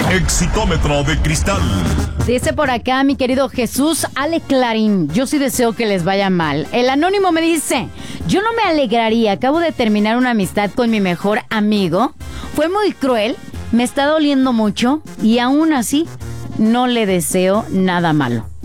Exitómetro de cristal. Dice por acá mi querido Jesús Ale Clarín, yo sí deseo que les vaya mal. El anónimo me dice, yo no me alegraría, acabo de terminar una amistad con mi mejor amigo. Fue muy cruel, me está doliendo mucho y aún así no le deseo nada malo.